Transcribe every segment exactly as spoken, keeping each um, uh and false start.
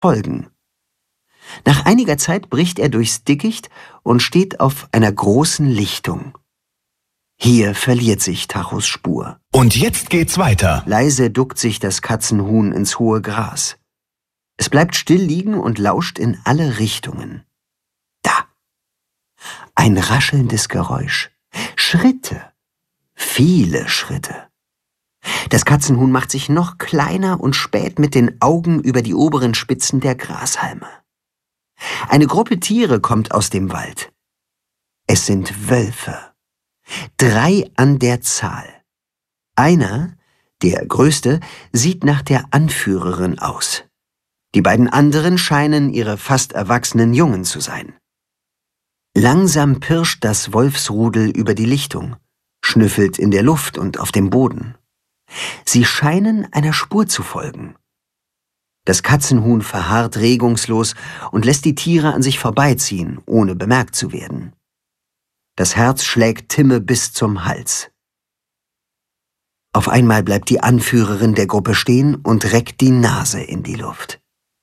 folgen. Nach einiger Zeit bricht er durchs Dickicht und steht auf einer großen Lichtung. Hier verliert sich Tachos Spur. Und jetzt geht's weiter. Leise duckt sich das Katzenhuhn ins hohe Gras. Es bleibt still liegen und lauscht in alle Richtungen. Da! Ein raschelndes Geräusch. Schritte. Viele Schritte. Das Katzenhuhn macht sich noch kleiner und späht mit den Augen über die oberen Spitzen der Grashalme. Eine Gruppe Tiere kommt aus dem Wald. Es sind Wölfe. Drei an der Zahl. Einer, der größte, sieht nach der Anführerin aus. Die beiden anderen scheinen ihre fast erwachsenen Jungen zu sein. Langsam pirscht das Wolfsrudel über die Lichtung, schnüffelt in der Luft und auf dem Boden. Sie scheinen einer Spur zu folgen. Das Katzenhuhn verharrt regungslos und lässt die Tiere an sich vorbeiziehen, ohne bemerkt zu werden. Das Herz schlägt Timme bis zum Hals. Auf einmal bleibt die Anführerin der Gruppe stehen und reckt die Nase in die Luft.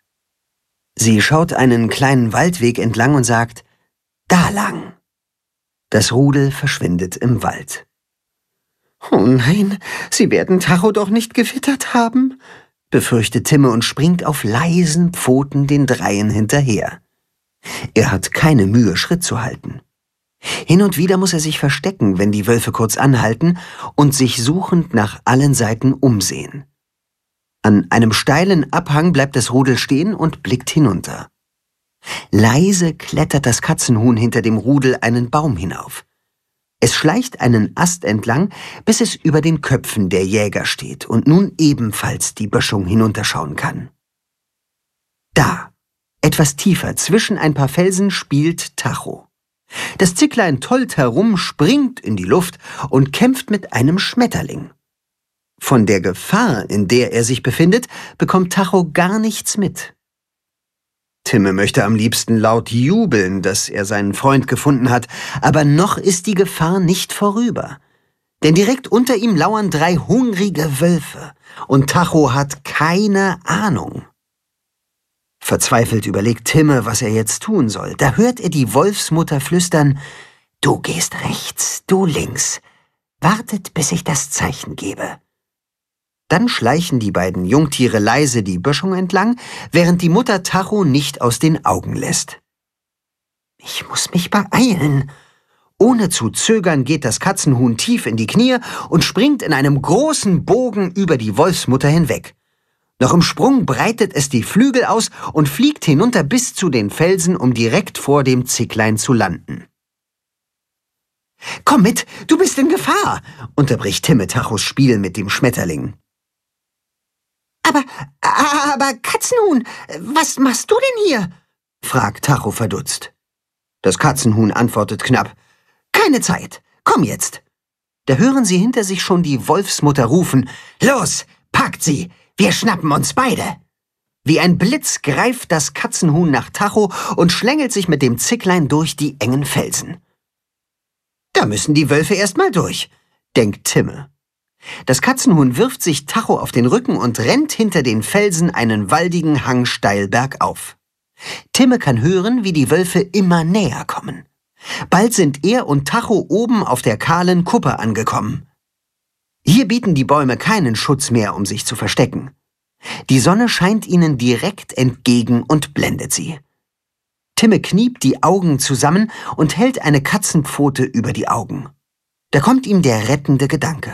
Sie schaut einen kleinen Waldweg entlang und sagt, »Da lang!« Das Rudel verschwindet im Wald. »Oh nein, Sie werden Tacho doch nicht gewittert haben«, befürchtet Timme und springt auf leisen Pfoten den Dreien hinterher. Er hat keine Mühe, Schritt zu halten. Hin und wieder muss er sich verstecken, wenn die Wölfe kurz anhalten und sich suchend nach allen Seiten umsehen. An einem steilen Abhang bleibt das Rudel stehen und blickt hinunter. Leise klettert das Katzenhuhn hinter dem Rudel einen Baum hinauf. Es schleicht einen Ast entlang, bis es über den Köpfen der Jäger steht und nun ebenfalls die Böschung hinunterschauen kann. Da, etwas tiefer, zwischen ein paar Felsen, spielt Tacho. Das Zicklein tollt herum, springt in die Luft und kämpft mit einem Schmetterling. Von der Gefahr, in der er sich befindet, bekommt Tacho gar nichts mit. Timme möchte am liebsten laut jubeln, dass er seinen Freund gefunden hat, aber noch ist die Gefahr nicht vorüber. Denn direkt unter ihm lauern drei hungrige Wölfe und Tacho hat keine Ahnung. Verzweifelt überlegt Timme, was er jetzt tun soll. Da hört er die Wolfsmutter flüstern, »Du gehst rechts, du links. Wartet, bis ich das Zeichen gebe.« Dann schleichen die beiden Jungtiere leise die Böschung entlang, während die Mutter Tacho nicht aus den Augen lässt. »Ich muss mich beeilen.« Ohne zu zögern geht das Katzenhuhn tief in die Knie und springt in einem großen Bogen über die Wolfsmutter hinweg. Noch im Sprung breitet es die Flügel aus und fliegt hinunter bis zu den Felsen, um direkt vor dem Zicklein zu landen. »Komm mit, du bist in Gefahr«, unterbricht Timme Tachos Spiel mit dem Schmetterling. »Aber, aber Katzenhuhn, was machst du denn hier?« fragt Tacho verdutzt. Das Katzenhuhn antwortet knapp, »Keine Zeit, komm jetzt.« Da hören sie hinter sich schon die Wolfsmutter rufen, »Los, packt sie, wir schnappen uns beide!« Wie ein Blitz greift das Katzenhuhn nach Tacho und schlängelt sich mit dem Zicklein durch die engen Felsen. »Da müssen die Wölfe erst mal durch«, denkt Timme. Das Katzenhuhn wirft sich Tacho auf den Rücken und rennt hinter den Felsen einen waldigen Hang steil bergauf. Timme kann hören, wie die Wölfe immer näher kommen. Bald sind er und Tacho oben auf der kahlen Kuppe angekommen. Hier bieten die Bäume keinen Schutz mehr, um sich zu verstecken. Die Sonne scheint ihnen direkt entgegen und blendet sie. Timme kniept die Augen zusammen und hält eine Katzenpfote über die Augen. Da kommt ihm der rettende Gedanke.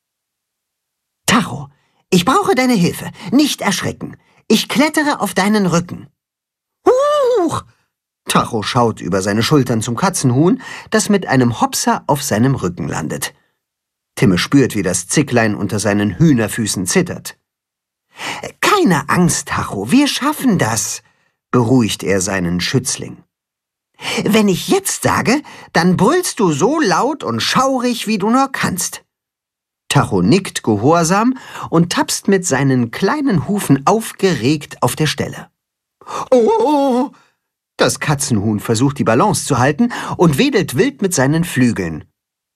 »Tacho, ich brauche deine Hilfe. Nicht erschrecken. Ich klettere auf deinen Rücken.« »Huch!« Tacho schaut über seine Schultern zum Katzenhuhn, das mit einem Hopser auf seinem Rücken landet. Timme spürt, wie das Zicklein unter seinen Hühnerfüßen zittert. »Keine Angst, Tacho, wir schaffen das«, beruhigt er seinen Schützling. »Wenn ich jetzt sage, dann brüllst du so laut und schaurig, wie du nur kannst.« Tacho nickt gehorsam und tapst mit seinen kleinen Hufen aufgeregt auf der Stelle. »Oh!« Das Katzenhuhn versucht, die Balance zu halten und wedelt wild mit seinen Flügeln.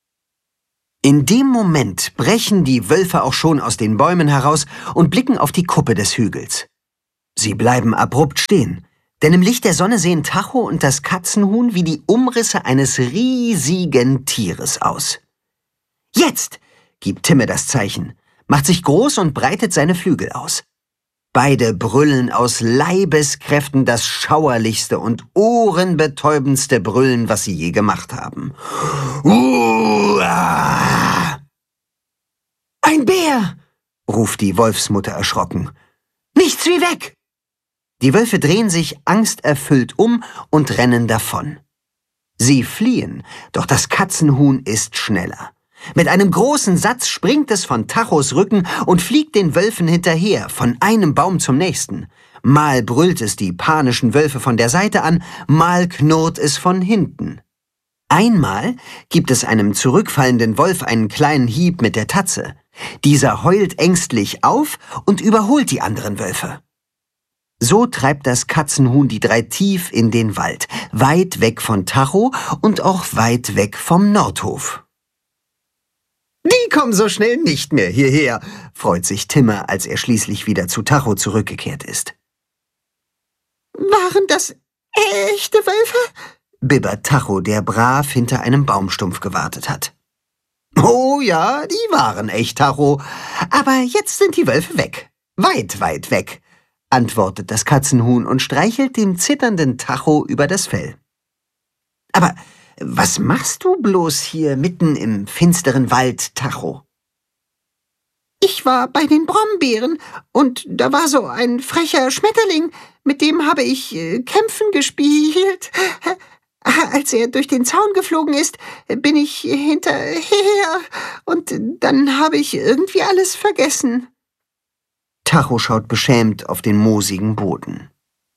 In dem Moment brechen die Wölfe auch schon aus den Bäumen heraus und blicken auf die Kuppe des Hügels. Sie bleiben abrupt stehen, denn im Licht der Sonne sehen Tacho und das Katzenhuhn wie die Umrisse eines riesigen Tieres aus. »Jetzt«, gibt Timme das Zeichen, macht sich groß und breitet seine Flügel aus. Beide brüllen aus Leibeskräften das schauerlichste und ohrenbetäubendste Brüllen, was sie je gemacht haben. Uah! »Ein Bär«, ruft die Wolfsmutter erschrocken. »Nichts wie weg!« Die Wölfe drehen sich angsterfüllt um und rennen davon. Sie fliehen, doch das Katzenhuhn ist schneller. Mit einem großen Satz springt es von Tachos Rücken und fliegt den Wölfen hinterher, von einem Baum zum nächsten. Mal brüllt es die panischen Wölfe von der Seite an, mal knurrt es von hinten. Einmal gibt es einem zurückfallenden Wolf einen kleinen Hieb mit der Tatze. Dieser heult ängstlich auf und überholt die anderen Wölfe. So treibt das Katzenhuhn die drei tief in den Wald, weit weg von Tacho und auch weit weg vom Nordhof. »Die kommen so schnell nicht mehr hierher«, freut sich Timme, als er schließlich wieder zu Tacho zurückgekehrt ist. »Waren das echte Wölfe?« bibbert Tacho, der brav hinter einem Baumstumpf gewartet hat. »Oh ja, die waren echt, Tacho. Aber jetzt sind die Wölfe weg. Weit, weit weg«, antwortet das Katzenhuhn und streichelt dem zitternden Tacho über das Fell. »Aber was machst du bloß hier mitten im finsteren Wald, Tacho?« »Ich war bei den Brombeeren und da war so ein frecher Schmetterling, mit dem habe ich äh, Kämpfen gespielt. Als er durch den Zaun geflogen ist, bin ich hinterher und dann habe ich irgendwie alles vergessen.« Tacho schaut beschämt auf den moosigen Boden.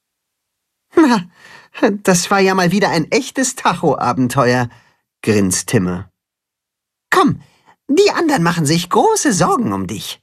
»Na, das war ja mal wieder ein echtes Tacho-Abenteuer«, grinst Timme. »Komm, die anderen machen sich große Sorgen um dich.«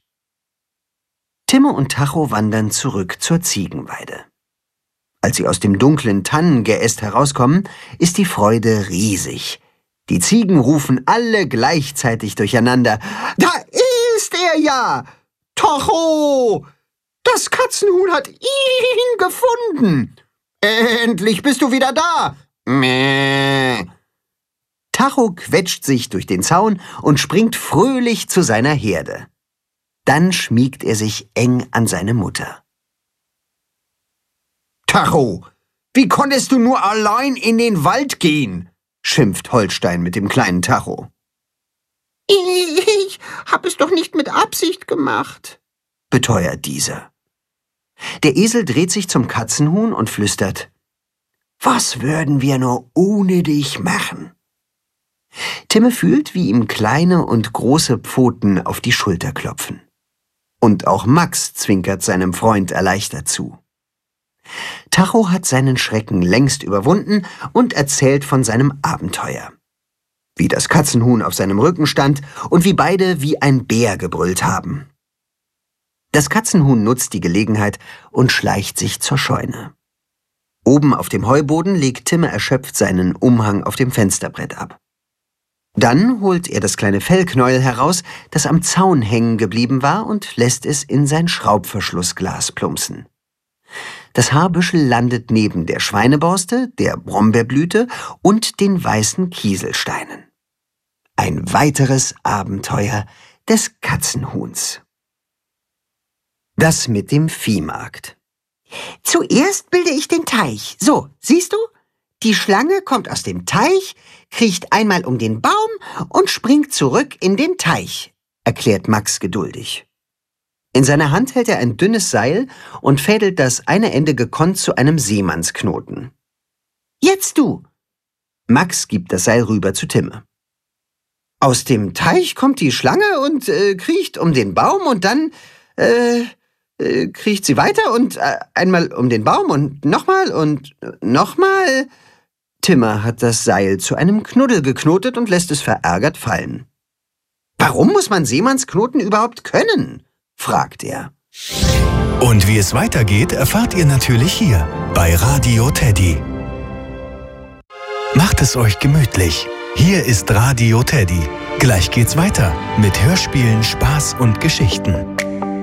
Timme und Tacho wandern zurück zur Ziegenweide. Als sie aus dem dunklen Tannengeäst herauskommen, ist die Freude riesig. Die Ziegen rufen alle gleichzeitig durcheinander. »Da ist er ja! Tacho! Das Katzenhuhn hat ihn gefunden! Endlich bist du wieder da! Mäh!« Tacho quetscht sich durch den Zaun und springt fröhlich zu seiner Herde. Dann schmiegt er sich eng an seine Mutter. »Tacho, wie konntest du nur allein in den Wald gehen?«, schimpft Holstein mit dem kleinen Tacho. »Ich hab es doch nicht mit Absicht gemacht«, beteuert dieser. Der Esel dreht sich zum Katzenhuhn und flüstert: »Was würden wir nur ohne dich machen?« Timme fühlt, wie ihm kleine und große Pfoten auf die Schulter klopfen. Und auch Max zwinkert seinem Freund erleichtert zu. Tacho hat seinen Schrecken längst überwunden und erzählt von seinem Abenteuer. Wie das Katzenhuhn auf seinem Rücken stand und wie beide wie ein Bär gebrüllt haben. Das Katzenhuhn nutzt die Gelegenheit und schleicht sich zur Scheune. Oben auf dem Heuboden legt Timme erschöpft seinen Umhang auf dem Fensterbrett ab. Dann holt er das kleine Fellknäuel heraus, das am Zaun hängen geblieben war, und lässt es in sein Schraubverschlussglas plumpsen. Das Haarbüschel landet neben der Schweineborste, der Brombeerblüte und den weißen Kieselsteinen. Ein weiteres Abenteuer des Katzenhuhns. Das mit dem Viehmarkt. »Zuerst bilde ich den Teich. So, siehst du? Die Schlange kommt aus dem Teich, kriecht einmal um den Baum und springt zurück in den Teich«, erklärt Max geduldig. In seiner Hand hält er ein dünnes Seil und fädelt das eine Ende gekonnt zu einem Seemannsknoten. »Jetzt du!« Max gibt das Seil rüber zu Timme. »Aus dem Teich kommt die Schlange und äh, kriecht um den Baum und dann äh, äh, kriecht sie weiter und äh, einmal um den Baum und nochmal und äh, nochmal.« Timme hat das Seil zu einem Knuddel geknotet und lässt es verärgert fallen. »Warum muss man Seemannsknoten überhaupt können?«, fragt er. Und wie es weitergeht, erfahrt ihr natürlich hier bei Radio Teddy. Macht es euch gemütlich. Hier ist Radio Teddy. Gleich geht's weiter mit Hörspielen, Spaß und Geschichten.